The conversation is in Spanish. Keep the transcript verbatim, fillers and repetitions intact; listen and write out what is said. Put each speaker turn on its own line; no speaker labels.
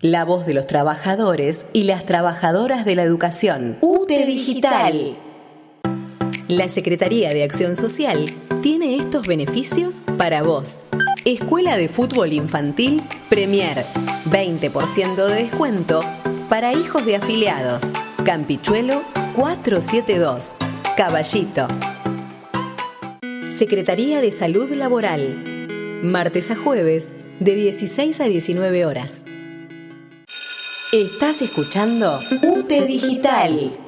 La voz de los trabajadores y las trabajadoras de la educación. U T E Digital. La Secretaría de Acción Social tiene estos beneficios para vos. Escuela de Fútbol Infantil Premier. veinte por ciento de descuento para hijos de afiliados. Campichuelo cuatrocientos setenta y dos. Caballito. Secretaría de Salud Laboral. Martes a jueves de dieciséis a diecinueve horas. Estás escuchando U T E Digital.